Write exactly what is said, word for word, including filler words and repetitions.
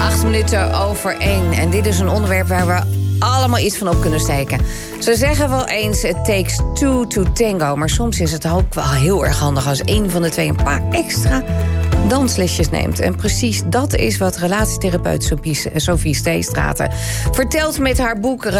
Acht minuten over één. En dit is een onderwerp waar we allemaal iets van op kunnen steken. Ze zeggen wel eens, it takes two to tango. Maar soms is het ook wel heel erg handig als een van de twee een paar extra danslesjes neemt. En precies dat is wat relatietherapeut Sophie Steestraten vertelt met haar boek